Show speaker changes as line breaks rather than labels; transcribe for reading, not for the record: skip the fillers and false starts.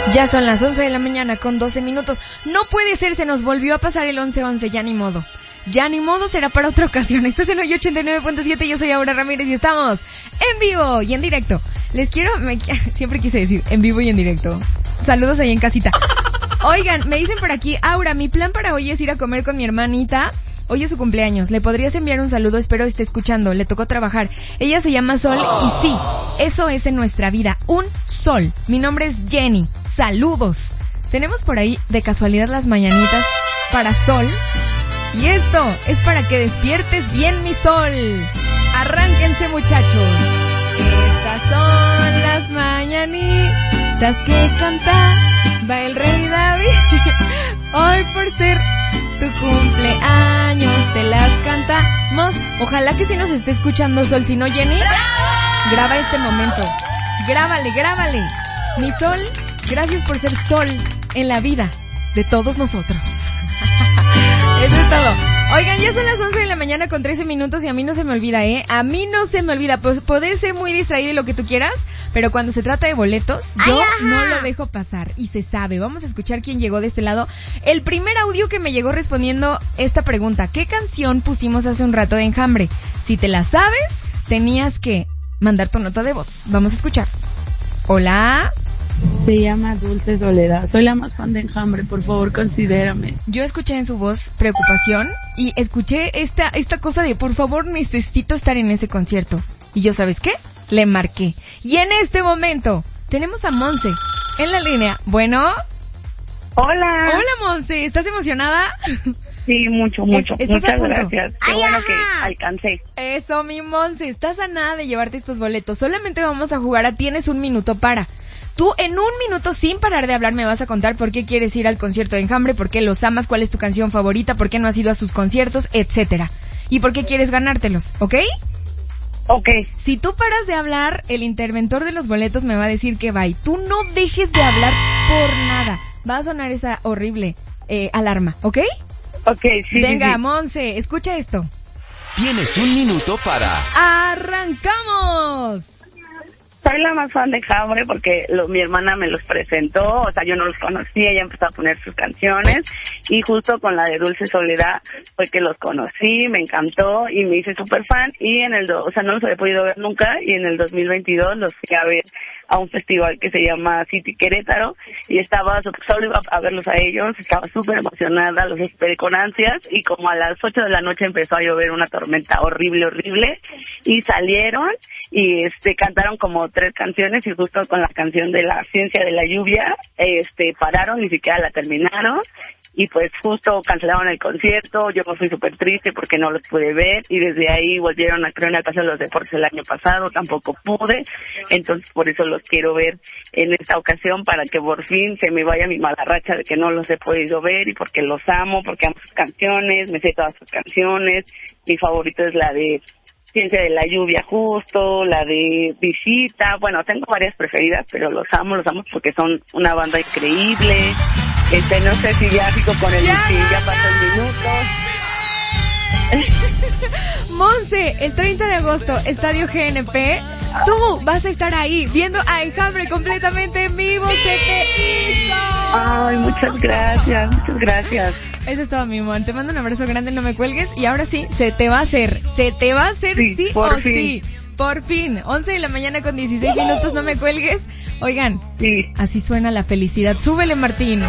Ya son las 11 de la mañana con 12 minutos. No puede ser, se nos volvió a pasar el 11:11, ya ni modo. Ya ni modo, será para otra ocasión. Estás en hoy 89.7, yo soy Aura Ramírez y estamos en vivo y en directo. Les quiero, siempre quise decir en vivo y en directo. Saludos ahí en casita. Oigan, me dicen por aquí, Aura, mi plan para hoy es ir a comer con mi hermanita. Hoy es su cumpleaños. ¿Le podrías enviar un saludo? Espero esté escuchando. Le tocó trabajar. Ella se llama Sol y sí, eso es en nuestra vida. Un sol. Mi nombre es Jenny. Saludos. Tenemos por ahí de casualidad las mañanitas para Sol. Y esto es para que despiertes bien, mi Sol. Arránquense, muchachos. Estas son las mañanitas que cantaba el rey David. Hoy por ser tu cumpleaños te las cantamos. Ojalá que sí nos esté escuchando Sol. Si no, Jenny, graba este momento. Grábale. Mi Sol, gracias por ser Sol en la vida de todos nosotros. Eso es todo. Oigan, ya son las 11 de la mañana con 13 minutos y a mí no se me olvida, A mí no se me olvida. Pues poder ser muy distraído y lo que tú quieras, pero cuando se trata de boletos, yo no lo dejo pasar. Y se sabe. Vamos a escuchar quién llegó de este lado. El primer audio que me llegó respondiendo esta pregunta: ¿qué canción pusimos hace un rato de Enjambre? Si te la sabes, tenías que mandar tu nota de voz. Vamos a escuchar. Hola.
Se llama Dulce Soledad. Soy la más fan de Enjambre, por favor, considérame.
Yo escuché en su voz preocupación y escuché esta cosa de por favor necesito estar en ese concierto. Y yo, ¿sabes qué? Le marqué. Y en este momento tenemos a Monse en la línea. Bueno.
Hola.
Hola, Monse. ¿Estás emocionada?
Sí, mucho. Muchas gracias. Qué bueno que alcancé.
Eso, mi Monse. Estás a nada de llevarte estos boletos. Solamente vamos a jugar a Tienes un minuto para. Tú en un minuto sin parar de hablar me vas a contar por qué quieres ir al concierto de Enjambre, por qué los amas, cuál es tu canción favorita, por qué no has ido a sus conciertos, etcétera. Y por qué quieres ganártelos, ¿ok?
Ok.
Si tú paras de hablar, el interventor de los boletos me va a decir que bye. Tú no dejes de hablar por nada. Va a sonar esa horrible alarma, ¿ok?
Ok, sí.
Venga,
sí.
Monse, escucha esto.
Tienes un minuto para...
¡Arrancamos!
Soy la más fan de Enjambre porque mi hermana me los presentó, o sea, yo no los conocía, ella empezó a poner sus canciones y justo con la de Dulce Soledad fue que los conocí, me encantó y me hice súper fan y o sea, no los había podido ver nunca y en el 2022 los fui a ver a un festival que se llama City Querétaro y solo iba a verlos a ellos, estaba súper emocionada, los esperé con ansias y como a las 8 de la noche empezó a llover una tormenta horrible y salieron y cantaron como 3 canciones y justo con la canción de La Ciencia de la Lluvia pararon, ni siquiera la terminaron y pues justo cancelaron el concierto. Yo me fui súper triste porque no los pude ver y desde ahí volvieron a creo en el Paseo de los Deportes el año pasado, tampoco pude, entonces por eso los quiero ver en esta ocasión para que por fin se me vaya mi mala racha de que no los he podido ver y porque los amo, porque amo sus canciones, me sé todas sus canciones. Mi favorito es la de Ciencia de la Lluvia justo, la de Visita, bueno, tengo varias preferidas, pero los amo porque son una banda increíble. No sé si ya sigo con el ya pasó el minuto.
Monse, el 30 de agosto, Estadio GNP, tú vas a estar ahí viendo a Enjambre completamente en vivo. ¡Se te hizo!
Ay, muchas gracias.
Eso es todo, mi amor. Te mando un abrazo grande, no me cuelgues. Y ahora sí, se te va a hacer sí o sí. Por fin, 11 de la mañana con 16 minutos, no me cuelgues. Oigan,
sí.
Así suena la felicidad. Súbele, Martín.